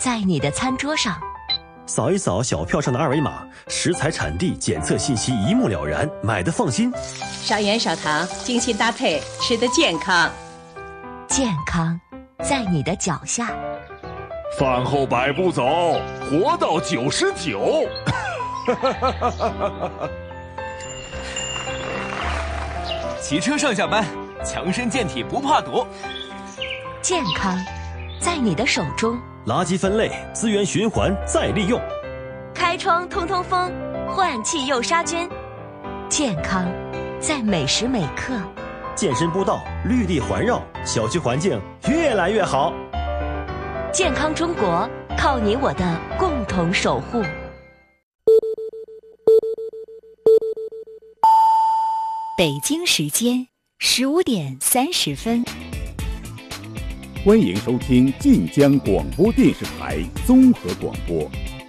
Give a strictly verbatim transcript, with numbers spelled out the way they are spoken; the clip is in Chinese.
在你的餐桌上。 扫一扫小票上的二维码，食材产地检测信息一目了然，买的放心。 少盐少糖，精心搭配，吃得健康。 健康在你的脚下。 饭后百步走，活到九十九。 骑车上下班，强身健体不怕堵。 健康在你的手中。 垃圾分类，资源循环再利用。 开窗通通风，换气又杀菌。健康在每时每刻。 健身步道，绿地环绕，小区环境越来越好。 健康中国，靠你我的共同守护。 北京时间十五点三十分。 欢迎收听晋江广播电视台综合广播。